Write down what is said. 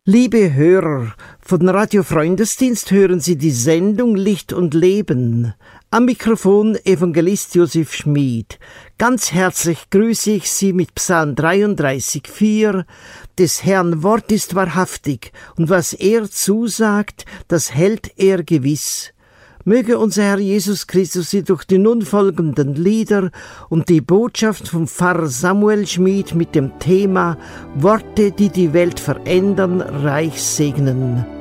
Liebe Hörer, von Radio Freundesdienst hören Sie die Sendung Licht und Leben. Am Mikrofon Evangelist Josef Schmid. Ganz herzlich grüße ich Sie mit Psalm 33,4. Des Herrn Wort ist wahrhaftig, und was er zusagt, das hält er gewiss. Möge unser Herr Jesus Christus Sie durch die nun folgenden Lieder und die Botschaft vom Pfarrer Samuel Schmid mit dem Thema Worte, die die Welt verändern, reich segnen.